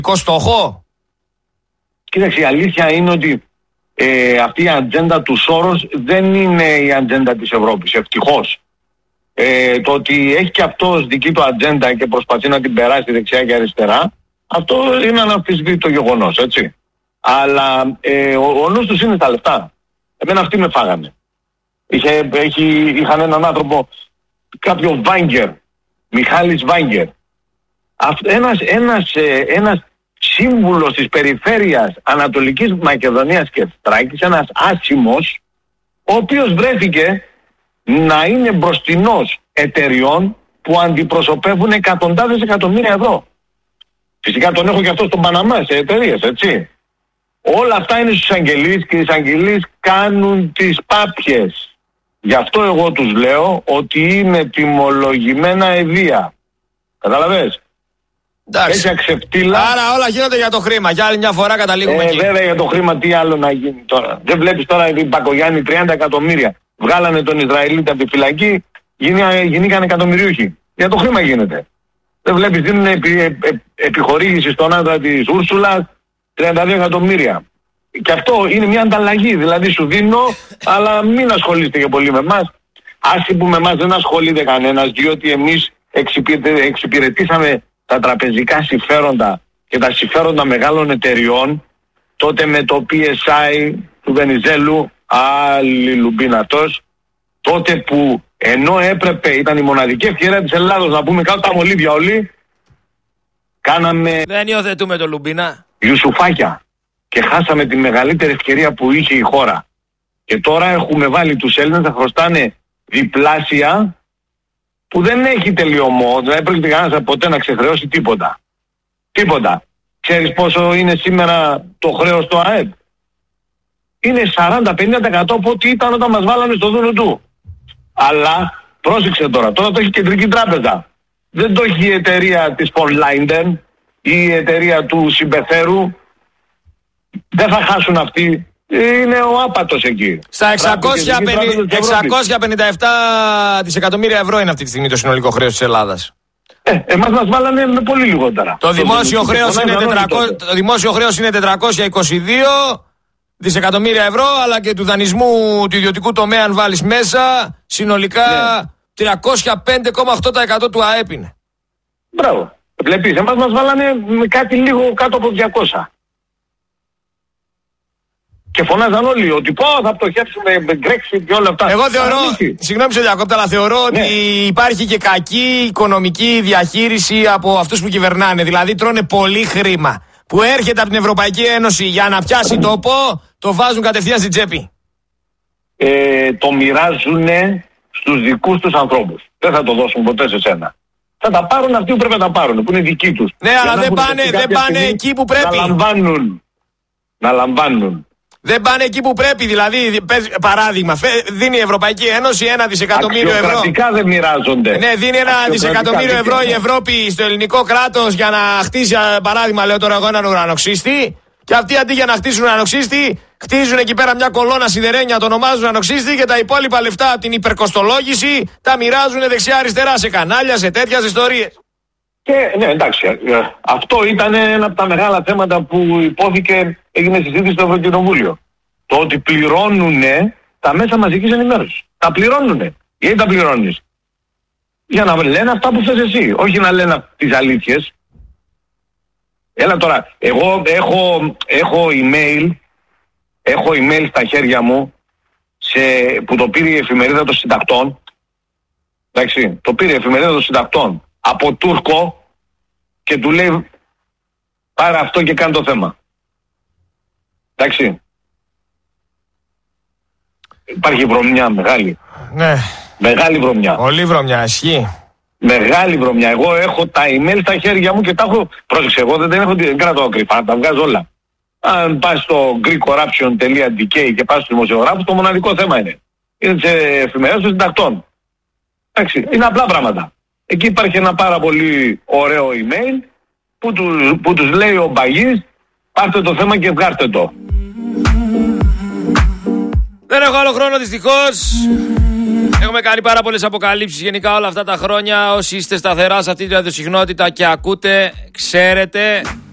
στόχο. Κοίταξε, η αλήθεια είναι ότι αυτή η ατζέντα του Σόρος δεν είναι η ατζέντα της Ευρώπης, ευτυχώς. Το ότι έχει και αυτός δική του ατζέντα και προσπαθεί να την περάσει δεξιά και αριστερά, αυτό είναι αναμφισβήτητο γεγονός, έτσι. Αλλά ο νους τους είναι στα λεφτά. Εμένα αυτοί με φάγανε. Είχαν έναν άνθρωπο, κάποιο Βάγκερ, Μιχάλης Βάγκερ. Ένας σύμβουλος της περιφέρειας Ανατολικής Μακεδονίας και Θράκης, ένας άσημος, ο οποίος βρέθηκε να είναι μπροστινός εταιριών που αντιπροσωπεύουν εκατοντάδες εκατομμύρια ευρώ. Φυσικά τον έχω και αυτό στον Παναμά σε εταιρείες, έτσι. Όλα αυτά είναι στους εισαγγελείς και οι εισαγγελείς κάνουν τις πάπιες. Γι' αυτό εγώ τους λέω ότι είναι τιμολογημένα εδεία. Καταλαβες. Έχει αξεπτήλα. Άρα όλα γίνονται για το χρήμα. Για άλλη μια φορά καταλήγουμε εκεί. Βέβαια για το χρήμα τι άλλο να γίνει τώρα. Δεν βλέπεις τώρα οι Μπακογιάννη 30 εκατομμύρια. Βγάλανε τον Ισραηλίτη από τη φυλακή, γινήκαν εκατομμυριούχοι. Για το χρήμα γίνεται. Δεν βλέπεις, δίνουν επιχορήγηση στον άντρα της Ούρσουλας 32 εκατομμύρια. Και αυτό είναι μια ανταλλαγή. Δηλαδή σου δίνω, αλλά μην ασχολείστε και πολύ με εμάς. Άσχη που με εμάς δεν ασχολείται κανένας, διότι εμείς εξυπηρετήσαμε τα τραπεζικά συμφέροντα και τα συμφέροντα μεγάλων εταιριών, τότε με το PSI του Βενιζέλου, άλλη λουμπίνατος, τότε που ενώ έπρεπε, ήταν η μοναδική ευκαιρία της Ελλάδος να πούμε κάτω τα μολύβια όλοι, κάναμε... Δεν υιοθετούμε το Λουμπίνα. Ιουσουφάκια. Και χάσαμε τη μεγαλύτερη ευκαιρία που είχε η χώρα. Και τώρα έχουμε βάλει τους Έλληνες να χρωστάνε διπλάσια, που δεν έχει τελειωμό, δεν πρόκειται κανένας ποτέ να ξεχρεώσει τίποτα. Τίποτα. Ξέρεις πόσο είναι σήμερα το χρέος στο ΑΕΠ? Είναι 40-50% από ό,τι ήταν όταν μας βάλανε στο δούνο του. Αλλά πρόσεξε τώρα το έχει η Κεντρική Τράπεζα. Δεν το έχει η εταιρεία της Von Linden ή η εταιρεία του Συμπεθέρου. Δεν θα χάσουν αυτοί. Είναι ο άπατος εκεί. Στα 657 δισεκατομμύρια ευρώ είναι αυτή τη στιγμή το συνολικό χρέος της Ελλάδας. Εμάς μας βάλανε με πολύ λιγότερα. Το δημόσιο χρέος είναι 422 δισεκατομμύρια ευρώ, αλλά και του δανεισμού του ιδιωτικού τομέα, αν βάλεις μέσα, συνολικά 305,8% του ΑΕΠ είναι. Μπράβο. Βλέπεις, εμάς μας βάλανε με κάτι λίγο κάτω από 200. Και φωνάζαν όλοι ότι θα πτωχεύσουμε με Brexit και όλα αυτά. Εγώ θεωρώ, συγγνώμη σε διακόπτω, αλλά θεωρώ ότι υπάρχει και κακή οικονομική διαχείριση από αυτούς που κυβερνάνε. Δηλαδή τρώνε πολύ χρήμα που έρχεται από την Ευρωπαϊκή Ένωση για να πιάσει τόπο, το βάζουν κατευθείαν στην τσέπη. Το μοιράζουν στους δικούς τους ανθρώπους. Δεν θα το δώσουν ποτέ σε σένα. Θα τα πάρουν αυτοί που πρέπει να τα πάρουν, που είναι δικοί τους. Ναι, αλλά δεν πάνε εκεί που πρέπει. Να λαμβάνουν. Δεν πάνε εκεί που πρέπει, δηλαδή, παράδειγμα, δίνει η Ευρωπαϊκή Ένωση 1 δισεκατομμύριο ευρώ. Αξιοκρατικά δεν μοιράζονται. Ναι, δίνει 1 δισεκατομμύριο ευρώ η Ευρώπη στο ελληνικό κράτος για να χτίσει, παράδειγμα, λέω τώρα εγώ, έναν ουρανοξύστη. Και αυτοί αντί για να χτίσουν ουρανοξύστη, χτίζουν εκεί πέρα μια κολόνα σιδερένια, το ονομάζουν ουρανοξύστη και τα υπόλοιπα λεφτά από την υπερκοστολόγηση τα μοιράζουν δεξιά-αριστερά σε κανάλια, σε τέτοιες ιστορίες. Και ναι, εντάξει, αυτό ήταν ένα από τα μεγάλα θέματα που υπόθηκε, έγινε συζήτηση στο Ευρωκοινοβούλιο. Το ότι πληρώνουνε τα μέσα μαζικής ενημέρωσης. Τα πληρώνουνε. Γιατί τα πληρώνεις? Για να λένε αυτά που θες εσύ, όχι να λένε τις αλήθειες. Έλα τώρα, εγώ έχω email στα χέρια μου που το πήρε η εφημερίδα των συντακτών. Εντάξει, το πήρε η εφημερίδα των συντακτών από Τούρκο και του λέει πάρε αυτό και κάνε το θέμα. Εντάξει. Υπάρχει βρωμιά μεγάλη. Ναι. Μεγάλη βρωμιά. Πολύ βρωμιά, ισχύει. Μεγάλη βρωμιά. Εγώ έχω τα email στα χέρια μου και τα έχω. Πρόσεξε, εγώ δεν κρατάω κρυφά, τα βγάζω όλα. Αν πας στο greekcorruption.dk και πας στους δημοσιογράφους, το μοναδικό θέμα είναι. Είναι σε εφημερίδες των συντακτών. Εντάξει, είναι απλά πράγματα. Εκεί υπάρχει ένα πάρα πολύ ωραίο email που τους λέει ο Μπαγής, πάρτε το θέμα και βγάστε το. Δεν έχω άλλο χρόνο δυστυχώς. Έχουμε κάνει πάρα πολλές αποκαλύψεις γενικά όλα αυτά τα χρόνια. Όσοι είστε σταθερά σε αυτή τη ραδιοσυχνότητα και ακούτε, ξέρετε